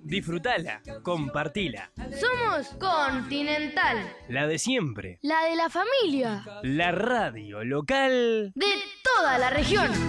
Disfrutala, compartila. Somos Continental, La de siempre. la de la familia, La radio local de toda la región.